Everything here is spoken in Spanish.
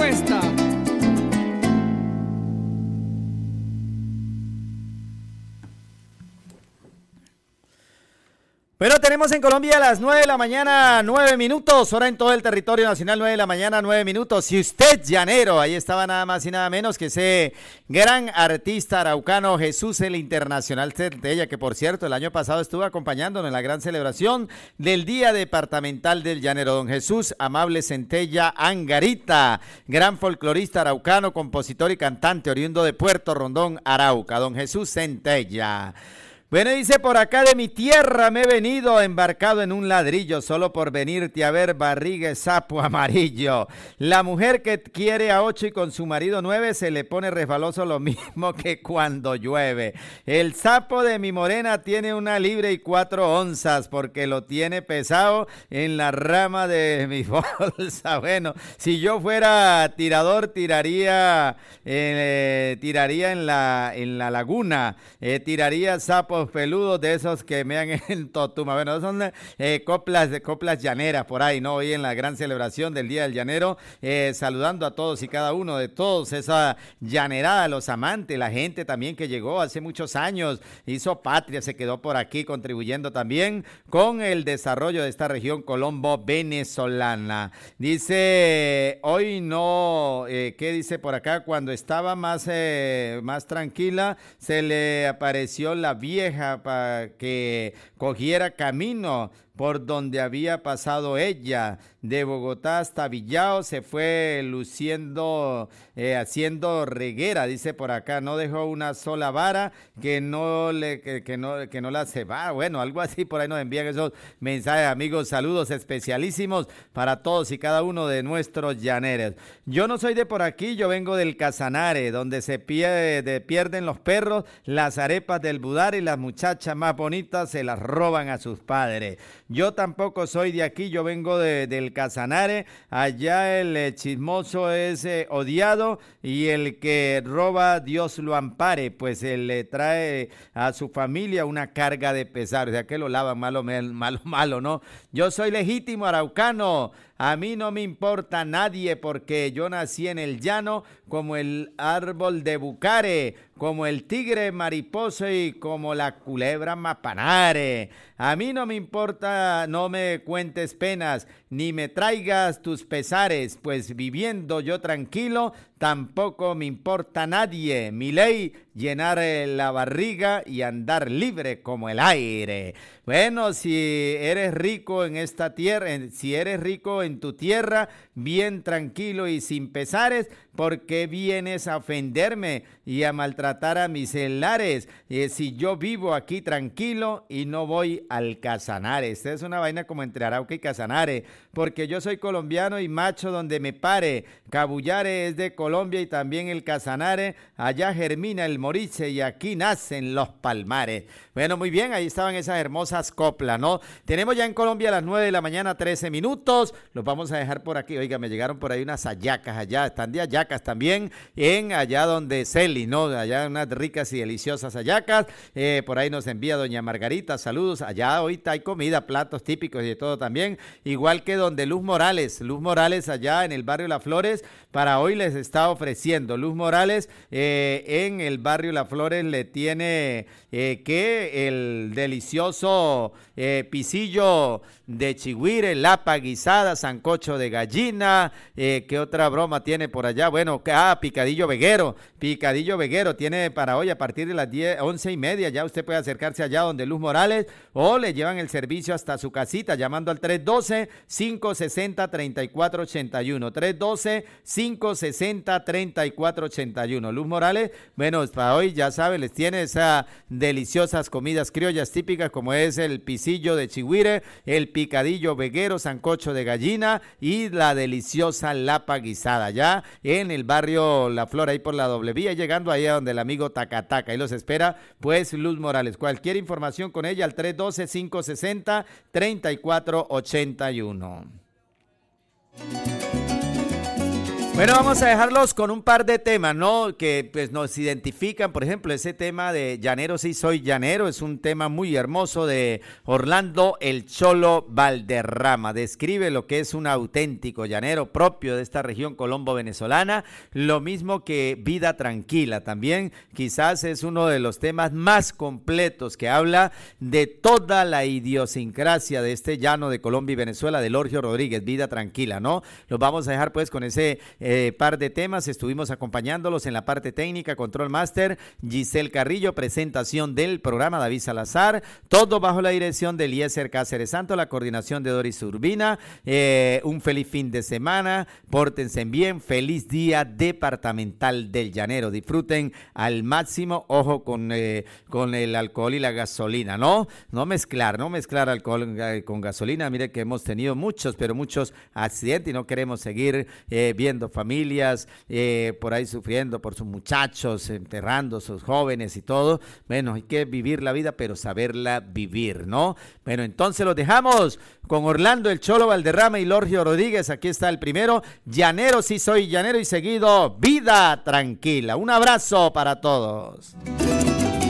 esta. Bueno, tenemos en Colombia a las 9 de la mañana, 9 minutos, hora en todo el territorio nacional, 9 de la mañana, 9 minutos. Si usted, llanero, ahí estaba nada más y nada menos que ese gran artista araucano, Jesús el Internacional Centella, que por cierto el año pasado estuvo acompañándonos en la gran celebración del Día Departamental del Llanero. Don Jesús Amable Centella Angarita, gran folclorista araucano, compositor y cantante oriundo de Puerto Rondón, Arauca. Don Jesús Centella. Bueno, dice por acá: de mi tierra me he venido embarcado en un ladrillo solo por venirte a ver, barriga sapo amarillo. La mujer que quiere a 8 y con su marido 9 se le pone resbaloso lo mismo que cuando llueve. El sapo de mi morena tiene 1 libra y 4 onzas porque lo tiene pesado en la rama de mi bolsa. Bueno, si yo fuera tirador tiraría en la laguna, tiraría sapos peludos de esos que mean en Totuma. Bueno, son coplas llaneras por ahí, ¿no? Hoy en la gran celebración del Día del Llanero, saludando a todos y cada uno de todos, esa llanerada, los amantes, la gente también que llegó hace muchos años, hizo patria, se quedó por aquí contribuyendo también con el desarrollo de esta región colombo-venezolana. Dice, hoy no, ¿qué dice por acá? Cuando estaba más tranquila, se le apareció la vieja para que cogiera camino por donde había pasado ella. De Bogotá hasta Villao se fue luciendo, haciendo reguera, dice por acá. No dejó una sola vara que no la se va. Bueno, algo así por ahí nos envían esos mensajes, amigos. Saludos especialísimos para todos y cada uno de nuestros llaneros. Yo no soy de por aquí, yo vengo del Casanare, donde se pierden los perros, las arepas del Budar y las muchachas más bonitas se las roban a sus padres. Yo tampoco soy de aquí, yo vengo del Casanare. Allá el chismoso es odiado y el que roba, Dios lo ampare, pues él le trae a su familia una carga de pesar, o sea que lo lavan malo, ¿no? Yo soy legítimo araucano. A mí no me importa nadie porque yo nací en el llano como el árbol de Bucare, como el tigre mariposo y como la culebra mapanare. A mí no me importa, no me cuentes penas, ni me traigas tus pesares, pues viviendo yo tranquilo, tampoco me importa nadie. Mi ley, llenar la barriga y andar libre como el aire. Bueno, si eres rico en esta tierra, si eres rico en tu tierra, bien tranquilo y sin pesares, ¿por qué vienes a ofenderme y a maltratar a mis celares? Si yo vivo aquí tranquilo y no voy al Casanare. Esta es una vaina como entre Arauca y Casanare, porque yo soy colombiano y macho donde me pare. Cabullare es de Colombia y también el Casanare. Allá germina el moriche y aquí nacen los palmares. Bueno, muy bien, ahí estaban esas hermosas coplas, ¿no? Tenemos ya en Colombia a las 9 de la mañana, 13 minutos. Los vamos a dejar por aquí. Oiga, me llegaron por ahí unas hallacas allá, están de hallacas también, en allá donde Celi, ¿no? Allá unas ricas y deliciosas hallacas. Por ahí nos envía doña Margarita, saludos. Allá ahorita hay comida, platos típicos y de todo también. Igual que donde Luz Morales allá en el barrio Las Flores, para hoy les está ofreciendo. Luz Morales en el barrio Las Flores le tiene el delicioso pisillo de chigüire, lapa guisada, sancocho de gallina, ¿qué otra broma tiene por allá? Bueno, picadillo veguero tiene para hoy a partir de las 11:30, ya usted puede acercarse allá donde Luz Morales o le llevan el servicio hasta su casita llamando al 312-560-3481, 312-560-3481. Luz Morales, bueno, para hoy ya sabe, les tiene esas deliciosas comidas criollas típicas como es el pisillo de chigüire, el picadillo veguero, sancocho de gallina y la deliciosa lapa guisada, ya en el barrio La Flor, ahí por la doble vía, llegando ahí a donde el amigo Tacataca, ahí los espera, pues Luz Morales. Cualquier información con ella al 312-560-3481. Bueno, vamos a dejarlos con un par de temas, ¿no? Que pues nos identifican, por ejemplo, ese tema de Llanero, sí soy llanero, es un tema muy hermoso de Orlando El Cholo Valderrama. Describe lo que es un auténtico llanero propio de esta región colombo-venezolana, lo mismo que Vida Tranquila. También quizás es uno de los temas más completos que habla de toda la idiosincrasia de este llano de Colombia y Venezuela, de Lorgio Rodríguez, Vida Tranquila, ¿no? Los vamos a dejar pues con ese par de temas. Estuvimos acompañándolos en la parte técnica, Control Master, Giselle Carrillo, presentación del programa David Salazar, todo bajo la dirección de Eliezer Cáceres Santo, la coordinación de Doris Urbina. Un feliz fin de semana, pórtense bien, feliz día departamental del llanero, disfruten al máximo, ojo con el alcohol y la gasolina, no mezclar alcohol con gasolina. Mire que hemos tenido muchos accidentes y no queremos seguir viendo familias por ahí sufriendo por sus muchachos, enterrando a sus jóvenes y todo. Bueno, hay que vivir la vida, pero saberla vivir, ¿no? Bueno, entonces los dejamos con Orlando El Cholo Valderrama y Lorgio Rodríguez. Aquí está el primero, Llanero, sí soy llanero, y seguido, Vida Tranquila. Un abrazo para todos.